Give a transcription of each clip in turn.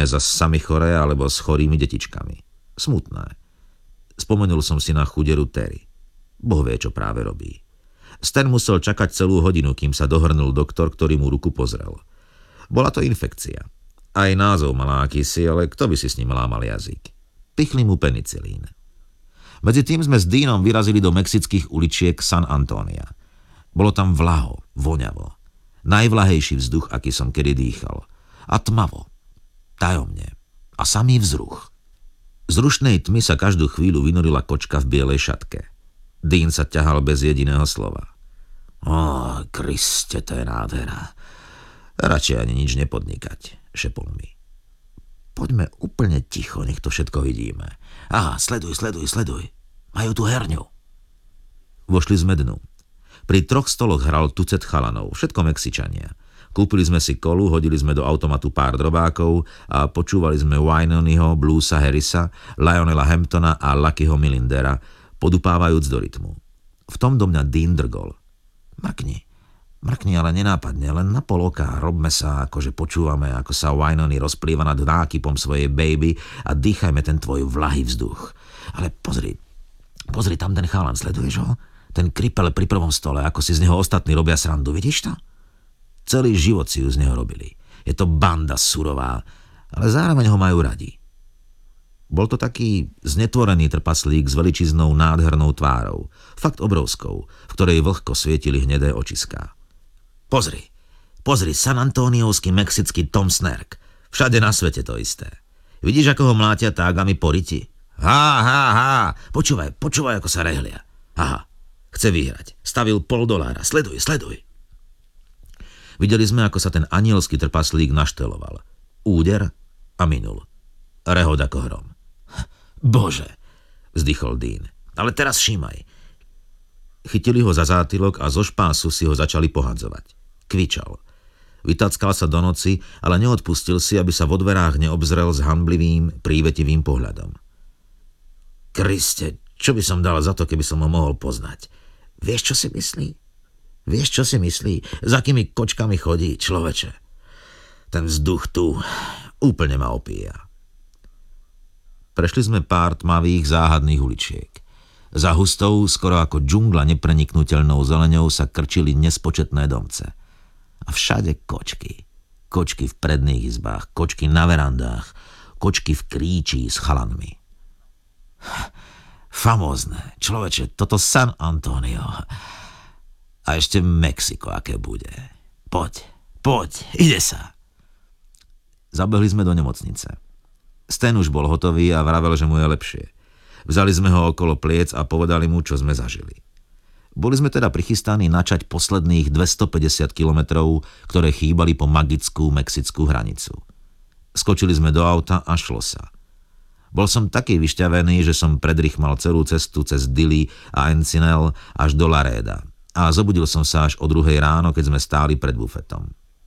nie zas sami choré alebo s chorými detičkami. Smutné. Spomenul som si na chuderu Terry. Boh vie, čo práve robí. Stan musel čakať celú hodinu, kým sa dohrnul doktor, ktorý mu ruku pozrel. Bola to infekcia. Aj názov mala akýsi, ale kto by si s ním lámal jazyk? Pichli mu penicilín. Medzi tým sme s Deanom vyrazili do mexických uličiek San Antonia. Bolo tam vlaho, voňavo. Najvlahejší vzduch, aký som kedy dýchal. A tmavo. Tajomne. A samý vzruch. Z rušnej tmy sa každú chvíľu vynorila kočka v bielej šatke. Dean sa ťahal bez jediného slova. Kriste, to je nádhera. Radšej ani nič nepodnikať, šepol mi. Poďme úplne ticho, nech to všetko vidíme. Aha, sleduj. Majú tu herňu. Vošli sme dnu. Pri 3 stoloch hral tucet chalanov, všetko Mexičania. Kúpili sme si kolu, hodili sme do automatu pár drobákov a počúvali sme Wynonyho, Bluesa Harrisa, Lionela Hamptona a Luckyho Millindera, podupávajúc do rytmu. V tom do mňa Dean drgol. Mrkni, ale nenápadne, len na pol oka, robme sa, akože počúvame, ako sa Wynony rozplýva nad nákypom svojej baby a dýchajme ten tvoj vlahý vzduch. Ale pozri, tam ten chalan, sleduješ ho? Ten kripel pri prvom stole, ako si z neho ostatní robia srandu, vidíš to? Celý život si ju z neho robili. Je to banda surová, ale zároveň ho majú radi. Bol to taký znetvorený trpaslík s veličiznou nádhernou tvárou, fakt obrovskou, v ktorej vlhko svietili hnedé očiská. Pozri, San Antoniovský mexický Tom Snerk. Všade na svete to isté. Vidíš, ako ho mlátia tágami po riti? Há. Počúvaj, ako sa rehlia. Aha, chce vyhrať. Stavil $0,5. Sleduj. Videli sme, ako sa ten anielský trpaslík našteloval. Úder a minul. Rehod ako hrom. Bože, vzdychol Dean. Ale teraz všímaj. Chytili ho za zátylok a zo špásu si ho začali pohadzovať. Kvičal. Vytackal sa do noci, ale neodpustil si, aby sa vo dverách neobzrel s hanblivým, prívetivým pohľadom. Kriste, čo by som dal za to, keby som ho mohol poznať? Vieš, čo si myslí? Za akými kočkami chodí, človeče? Ten vzduch tu úplne ma opíja. Prešli sme pár tmavých záhadných uličiek. Za hustou, skoro ako džungla nepreniknuteľnou zeleňou sa krčili nespočetné domce. A všade kočky. Kočky v predných izbách, kočky na verandách, kočky v kríči s chalanmi. Famózne, človeče, toto San Antonio. A ešte Mexiko, aké bude. Poď, ide sa. Zabehli sme do nemocnice. Stan už bol hotový a vravel, že mu je lepšie. Vzali sme ho okolo pliec a povedali mu, čo sme zažili. Boli sme teda prichystaní načať posledných 250 kilometrov, ktoré chýbali po magickú mexickú hranicu. Skočili sme do auta a šlo sa. Bol som taký vyšťavený, že som predrychmal celú cestu cez Dili a Encinel až do Laréda a zobudil som sa až o 2:00 ráno, keď sme stáli pred bufetom.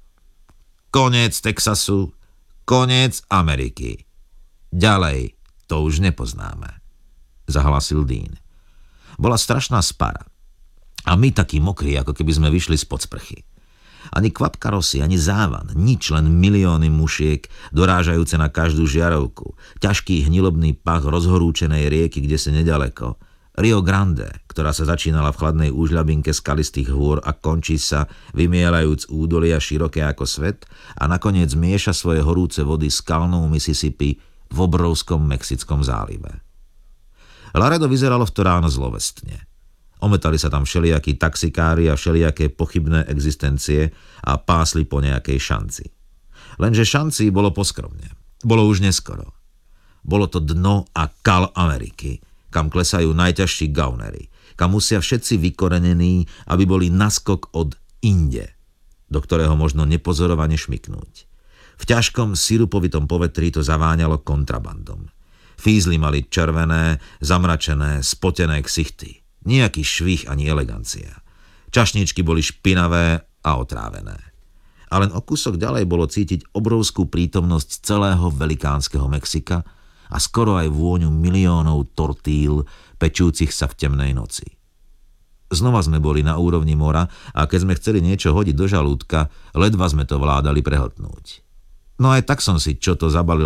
Koniec Texasu, koniec Ameriky. Ďalej to už nepoznáme, zahlasil Dean. Bola strašná spara. A my takí mokrí, ako keby sme vyšli spod sprchy. Ani kvapka rosy, ani závan, nič, len milióny mušiek, dorážajúce na každú žiarovku, ťažký hnilobný pach rozhorúčenej rieky, kde si nedaleko, Rio Grande, ktorá sa začínala v chladnej úžľabinke skalistých hôr a končí sa, vymielajúc údolia široké ako svet a nakoniec mieša svoje horúce vody s kalnou Mississippi v obrovskom Mexickom zálive. Laredo vyzeralo v to ráno zlovestne. Ometali sa tam všelijakí taxikári a všelijaké pochybné existencie a pásli po nejakej šanci. Lenže šanci bolo poskromne. Bolo už neskoro. Bolo to dno a kal Ameriky, kam klesajú najťažší gaunery, kam musia všetci vykorenení, aby boli naskok od inde, do ktorého možno nepozorovane šmyknúť. V ťažkom sirupovitom povetrí to zaváňalo kontrabandom. Fízly mali červené, zamračené, spotené ksichty. Nijaký švih ani elegancia. Čašničky boli špinavé a otrávené. A len o kúsok ďalej bolo cítiť obrovskú prítomnosť celého velikánskeho Mexika a skoro aj vôňu miliónov tortíl pečúcich sa v temnej noci. Znova sme boli na úrovni mora a keď sme chceli niečo hodiť do žalúdka, ledva sme to vládali prehltnúť. No aj tak som si čo to zabalil